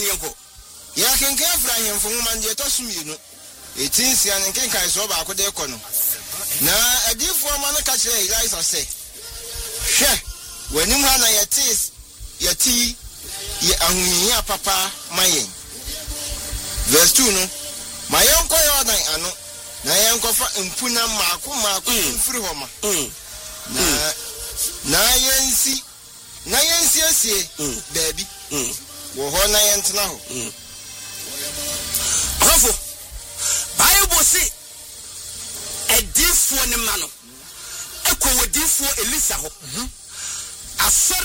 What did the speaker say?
yenko ya kenke Abraham fo man je to suminu etinsi an kenkan so ba akode ko no na adifo ma no ka kire Elisa se hwe wanim ha na yati ye ahunya papa mayen verse 2 no mayen ko yo dan ano na yen ko fa impuna maako mfiri ho ma na yensi asie baby wo ho na yen tena ho Bravo. Bible say edifo ne ma no ekwo wodifo Elisa ho asore